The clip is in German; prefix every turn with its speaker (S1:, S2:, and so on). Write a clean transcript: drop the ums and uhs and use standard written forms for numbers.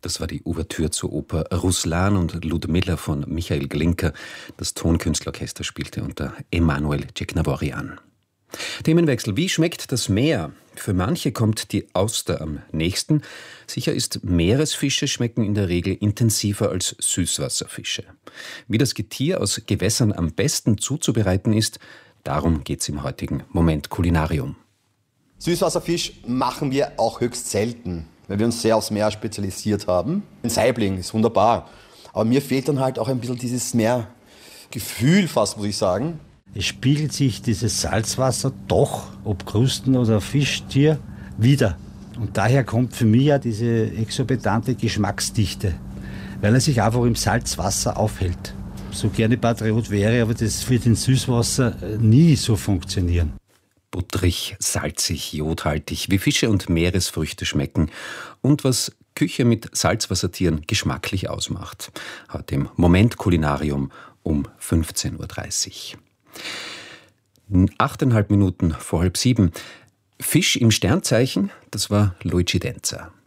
S1: Das war die Ouvertüre zur Oper Ruslan und Ludmilla von Michael Glinka. Das Tonkünstlerorchester spielte unter Emanuel Ceknavorian. Themenwechsel. Wie schmeckt das Meer? Für manche kommt die Auster am nächsten. Sicher ist, Meeresfische schmecken in der Regel intensiver als Süßwasserfische. Wie das Getier aus Gewässern am besten zuzubereiten ist, darum geht's im heutigen Moment Kulinarium.
S2: Süßwasserfisch machen wir auch höchst selten, weil wir uns sehr aufs Meer spezialisiert haben. Ein Saibling ist wunderbar, aber mir fehlt dann halt auch ein bisschen dieses Meergefühl fast, muss ich sagen.
S3: Es spiegelt sich dieses Salzwasser doch, ob Krusten oder Fischtier, wieder. Und daher kommt für mich ja diese exorbitante Geschmacksdichte, weil er sich einfach im Salzwasser aufhält. So gerne Patriot wäre, aber das wird in Süßwasser nie so funktionieren.
S1: Butterig, salzig, jodhaltig, wie Fische und Meeresfrüchte schmecken und was Küche mit Salzwassertieren geschmacklich ausmacht. Heute im Moment Kulinarium um 15.30 Uhr. 8,5 Minuten vor 6:30. Fisch im Sternzeichen, das war Luigi Denzer.